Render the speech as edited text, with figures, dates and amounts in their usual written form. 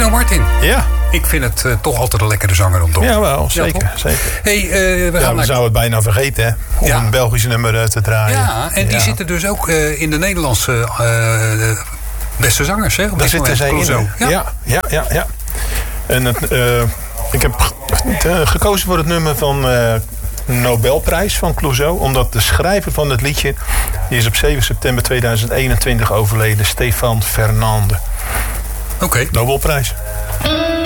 Dino Martin. Ja. Ik vind het toch altijd een lekkere zanger om toch? Ja, wel, zeker. Zeker. Hey, we zouden het bijna vergeten, hè? Om een Belgisch nummer te draaien. Ja, en die zitten dus ook in de Nederlandse beste zangers, hè? Daar zitten zij in. Ja. En ik heb gekozen voor het nummer van Nobelprijs van Clouseau. Omdat de schrijver van het liedje, die is op 7 september 2021 overleden. Stéphane Fernande. Oké. Nobelprijs.